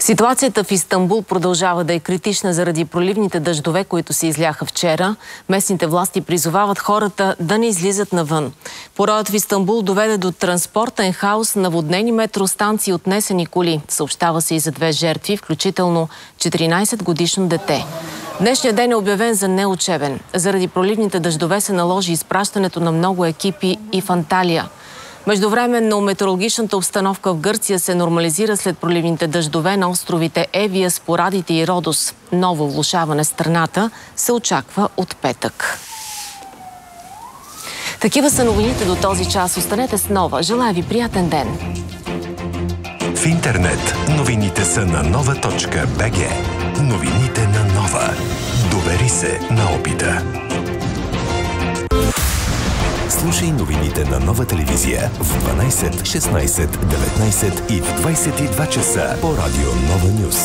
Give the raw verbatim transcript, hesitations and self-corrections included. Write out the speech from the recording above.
Ситуацията в Истанбул продължава да е критична заради проливните дъждове, които се изляха вчера. Местните власти призовават хората да не излизат навън. Пороят в Истанбул доведе до транспортен хаос, наводнени метростанции, отнесени коли. Съобщава се и за две жертви, включително четиринайсетгодишно дете. Днешният ден е обявен за неучебен. Заради проливните дъждове се наложи изпращането на много екипи и в Анталия. Междувременно метеорологичната обстановка в Гърция се нормализира след проливните дъждове на островите Евия, Спорадите и Родос. Ново влошаване в страната се очаква от петък. Такива са новините до този час. Останете с Нова. Желая ви приятен ден! В интернет новините са на нова точка бг. Новините на Нова. Довери се на опита. Слушай новините на Нова телевизия в дванайсет, шестнайсет, деветнайсет и в двайсет и два часа по радио Нова Нюз.